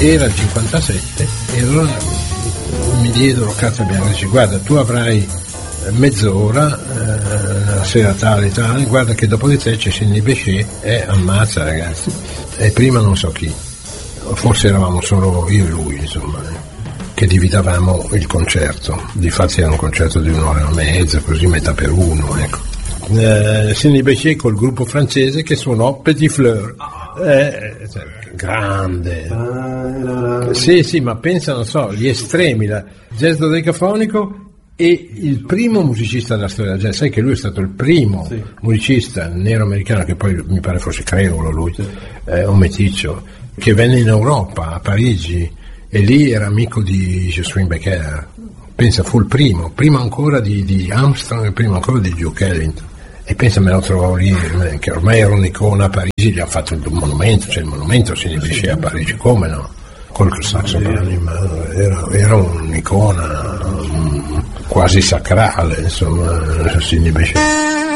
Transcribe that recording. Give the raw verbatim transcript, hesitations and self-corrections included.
era il cinquantasette e allora mi diedero carta bianca, dice guarda tu avrai mezz'ora eh, la sera tale tale, guarda che dopo di te c'è Sidney Bechet e ammazza ragazzi, e prima non so chi, forse eravamo solo io e lui insomma, che dividavamo il concerto, difatti era un concerto di un'ora e mezza, così metà per uno, ecco. Eh, Sidney Bechet col gruppo francese che suonò Petit Fleur, eh, cioè, grande, sì sì, ma pensa, non so, gli estremi, la jazz dodecafonico e il primo musicista della storia del jazz, sai che lui è stato il primo sì. musicista nero americano, che poi mi pare fosse creolo lui, sì. eh, un meticcio, che venne in Europa, a Parigi, e lì era amico di Josephine Becker, pensa, fu il primo, prima ancora di, di Armstrong e prima ancora di Duke Ellington, e pensa me lo trovavo lì, che ormai era un'icona a Parigi, gli ha fatto il monumento, c'è il monumento Sidney Bechet a Parigi, come no? Col saxofono in mano, era, era un'icona um, quasi sacrale, insomma, Sidney Bechet.